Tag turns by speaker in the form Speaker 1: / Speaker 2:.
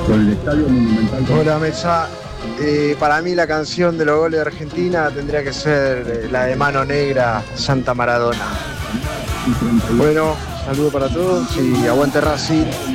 Speaker 1: por el Estadio Monumental.
Speaker 2: Hola, Mesa. Para mí la canción de los goles de Argentina tendría que ser la de Mano Negra, Santa Maradona. Bueno, saludo para todos y aguante Racing.